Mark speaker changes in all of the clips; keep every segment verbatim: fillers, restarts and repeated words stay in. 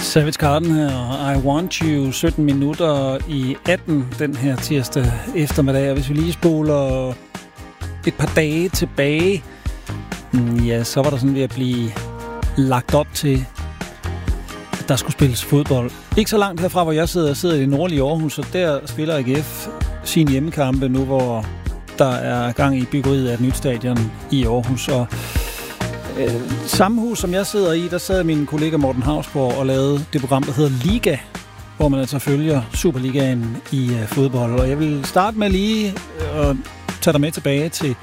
Speaker 1: Savage Garden her, I Want You, sytten minutter i atten den her tirsdag eftermiddag. Og hvis vi lige spoler et par dage tilbage, ja, så var der sådan ved at blive lagt op til, at der skulle spilles fodbold. Ikke så langt herfra, hvor jeg sidder. Jeg sidder i det nordlige Aarhus, og der spiller A G F sine hjemmekampe nu, hvor der er gang i byggeriet af et nyt stadion i Aarhus. Og øh, samme hus, som jeg sidder i, der sad min kollega Morten Hausborg og lavede det program, der hedder Liga, hvor man altså følger Superligaen i øh, fodbold. Og jeg vil starte med lige at øh, tage dig med tilbage til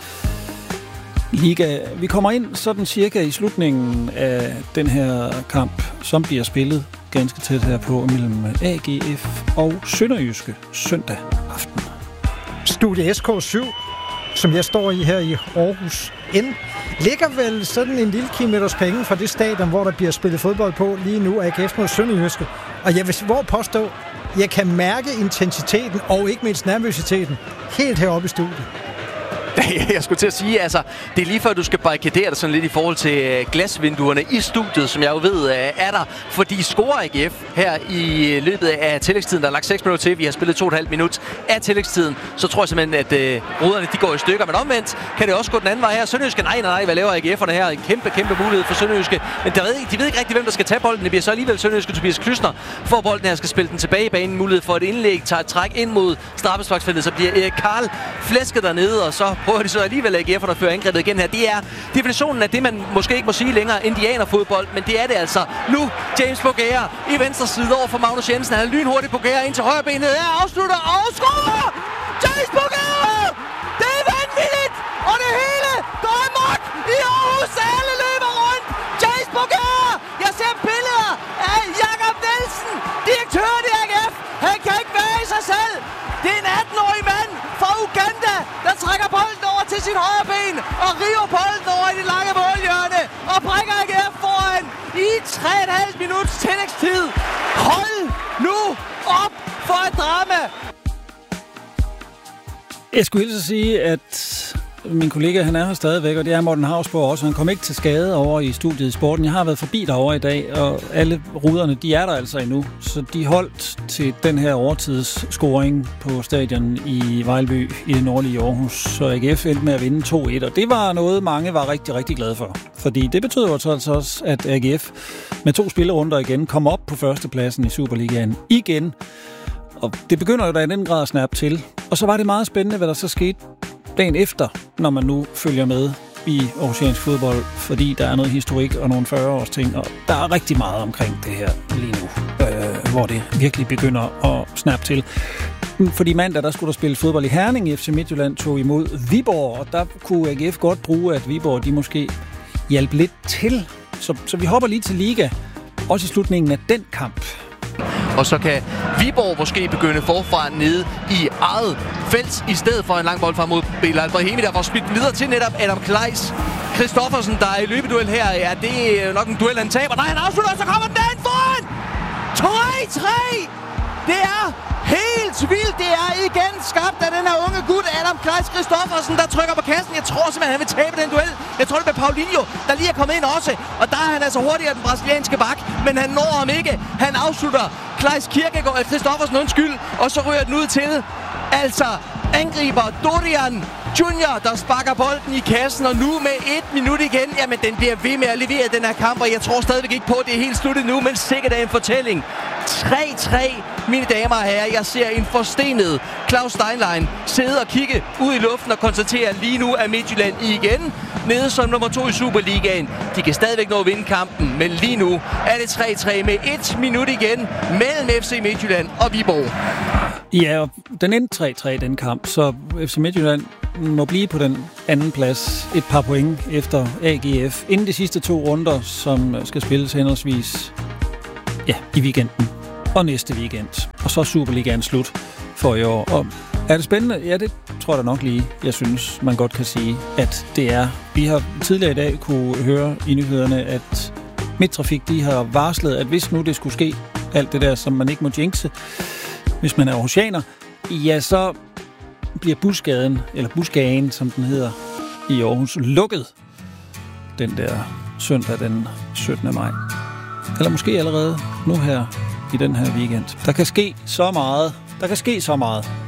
Speaker 1: Liga. Vi kommer ind sådan cirka i slutningen af den her kamp, som bliver spillet ganske tæt her på mellem A G F og Sønderjyske søndag aften.
Speaker 2: Studie S K syv, som jeg står i her i Aarhus N, ligger vel sådan en lille kilometers penge fra det stadion, hvor der bliver spillet fodbold på lige nu, A G F mod Sønderjyske. Og jeg vil hvor påstå, jeg kan mærke intensiteten og ikke mindst nervøsiteten helt heroppe i studiet.
Speaker 3: Jeg skulle til at sige, altså, det er lige før, du skal barrikadere dig sådan lidt i forhold til glasvinduerne i studiet, som jeg jo ved er der. Fordi scorer A G F her i løbet af tillægstiden, der er lagt seks minutter til, vi har spillet to og et halvt minut af tillægstiden, så tror jeg simpelthen, at øh, ruderne de går i stykker. Men omvendt kan det også gå den anden vej her. Sønderjyske, nej, nej, nej, hvad laver A G F'erne her? En kæmpe, kæmpe mulighed for Sønderjyske. Men der ved, de ved ikke rigtig, hvem der skal tage bolden. Det bliver så alligevel Sønderjyske. Tobias Klysner får bolden her, skal spille den tilbage i banen. Mulighed for et indlæg, tager et træk ind mod straffesparksfeltet, så bliver Erik Karl flæsket dernede, og så prøver de så alligevel A G F'erne at føre angrebet igen her. Det er definitionen af det, man måske ikke må sige længere, indianerfodbold, men det er det altså. Nu James Boguer i venstre side over for Magnus Jensen. Han er lynhurtigt Boguer ind til højre benet. Her afslutter og scorer! James Boguer! Det er vanvittigt! Og det hele går amok i Aarhus. Alle løber rundt. James Boguer! Jeg ser billeder af Jakob Nielsen, direktøren i A G F. Han kan ikke være i sig selv. Det er en attenårig mand fra Uganda, der trækker bolden over til sin højre ben og river bolden over i det lange målhjørne og brækker A G F foran i tre og et halvt minuts tillægstid. Hold nu op for et drama!
Speaker 1: Jeg skulle hilse at sige, at min kollega, han er her stadigvæk, og det er Morten Hausborg også. Han kom ikke til skade over i studiet i Sporten. Jeg har været forbi derovre i dag, og alle ruderne, de er der altså endnu. Så de holdt til den her overtidsscoring på stadion i Vejlby i det nordlige Aarhus. Så A G F endte med at vinde to et, og det var noget, mange var rigtig, rigtig glade for. Fordi det betød jo altså også, at A G F med to spillerunder igen kom op på førstepladsen i Superligaen igen. Og det begynder jo da i den grad at snappe til. Og så var det meget spændende, hvad der så skete dagen efter, når man nu følger med i aarhusiansk fodbold, fordi der er noget historik og nogle fyrre års ting, og der er rigtig meget omkring det her lige nu, øh, hvor det virkelig begynder at snappe til. Fordi mandag, der skulle der spille fodbold i Herning. F C Midtjylland tog imod Viborg, og der kunne A G F godt bruge, at Viborg de måske hjalp lidt til. Så, så vi hopper lige til Liga, også i slutningen af den kamp.
Speaker 3: Og så kan Viborg måske begynde forfra nede i eget felt, i stedet for en lang bold frem mod Belal Brahimi, der får spillet videre til netop Adam Kleis. Christoffersen, der er i løbeduel her, ja, det er nok en duel, han taber. Nej, han afslutter, så kommer den derhen foran! tre tre! Det er helt vildt. Det er igen skabt af den her unge gut, Adam Kleis Christoffersen, der trykker på kassen. Jeg tror simpelthen, han vil tabe den duel. Jeg tror, det bliver Paulinho, der lige er kommet ind også. Og der er han altså hurtigere den brasilianske bak, men han når ham ikke. Han afslutter Kleis Kirkegaard, Christoffersen undskyld, og så ryger den ud til, altså, angriber Dorian Junior, der sparker bolden i kassen, og nu med et minut igen, jamen den bliver ved med at levere den her kamp, og jeg tror stadigvæk ikke på, at det er helt sluttet nu, men sikkert er en fortælling. tre tre, mine damer og herrer, jeg ser en forstenet Claus Steinlein sidde og kigge ud i luften og konstatere, lige nu er Midtjylland igen nede som nummer to i Superligaen. De kan stadigvæk nå at vinde kampen, men lige nu er det tre tre med et minut igen mellem F C Midtjylland og Viborg.
Speaker 1: Ja, den endte tre tre den kamp, så F C Midtjylland må blive på den anden plads, et par point efter A G F, inden de sidste to runder, som skal spilles henholdsvis ja, i weekenden og næste weekend. Og så er Superligaen slut for i år. Og er det spændende? Ja, det tror jeg da nok lige, jeg synes, man godt kan sige, at det er. Vi har tidligere i dag kunne høre i nyhederne, at Midttrafik, de har varslet, at hvis nu det skulle ske, alt det der, som man ikke må jinxe, hvis man er aarhusianer, ja, så bliver busgaden, eller busgaden, som den hedder, i Aarhus, lukket den der søndag den syttende maj. Eller måske allerede nu her i den her weekend. Der kan ske så meget. Der kan ske så meget.